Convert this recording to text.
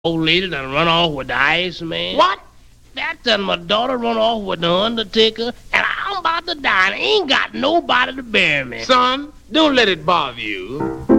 old lady done run off with the Iceman. What? That done my daughter run off with the Undertaker, and I'm about to die and ain't got nobody to bury me. Son, don't let it bother you.